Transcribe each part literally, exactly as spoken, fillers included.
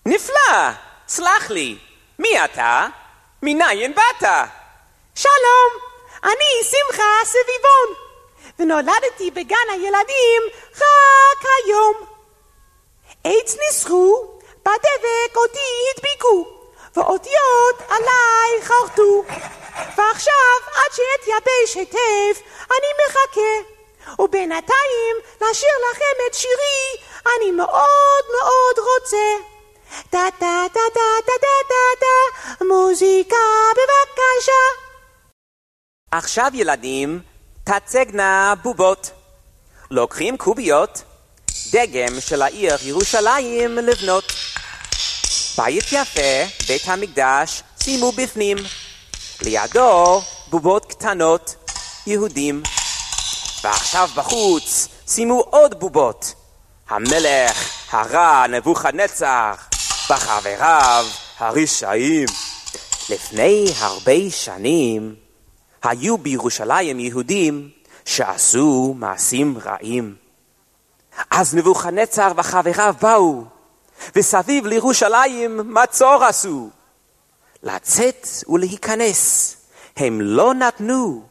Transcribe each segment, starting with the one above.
נפלא, סלח לי, מי אתה? מניין באת? שלום, אני שמחה סביבון, ונולדתי בגן הילדים רק היום. עץ ניסחו, בדבק אותי הדביקו, ואותיות עליי חרטו, ועכשיו עד שאתייבש היטב אני מחכה, ובינתיים לשיר לכם את שירי אני מאוד מאוד רוצה. דה דה דה דה דה דה דה דה, מוזיקה בבקשה. עכשיו ילדים, תצגנה בובות. לוקחים קוביות, דגם של העיר ירושלים לבנות. בית יפה, בית המקדש, שימו בפנים. לידו בובות קטנות, יהודים. ועכשיו בחוץ, שימו עוד בובות. המלך הרע נבוכדנצר, בחבריו הרשעים. לפני הרבה שנים, היו בירושלים יהודים שעשו מעשים רעים. אז נבוכדנצר וחבריו באו, וסביב לירושלים מצור עשו. לצאת ולהיכנס הם לא נתנו.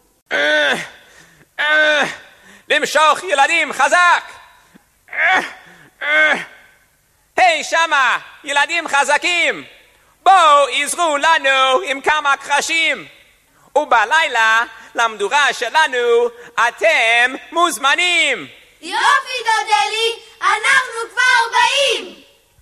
למשוך ילדים חזק! היי שמה, ילדים חזקים! בואו עזרו לנו עם כמה קרשים! ובלילה למדורה שלנו אתם מוזמנים! יופי דודלי, אנחנו כבר באים!